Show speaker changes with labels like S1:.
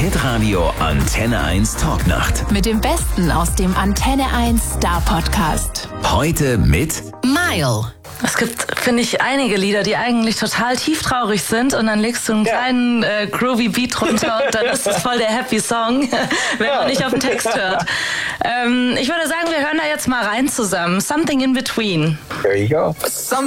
S1: Hitradio Antenne 1 Talknacht.
S2: Mit dem Besten aus dem Antenne 1 Star Podcast.
S1: Heute mit
S2: Mile.
S3: Es gibt, finde ich, einige Lieder, die eigentlich total tieftraurig sind und dann legst du einen kleinen groovy Beat runter und dann ist das voll der happy Song, wenn man nicht auf den Text hört. Ich würde sagen, wir hören da jetzt mal rein zusammen. Something in Between.
S4: There you go.
S5: Something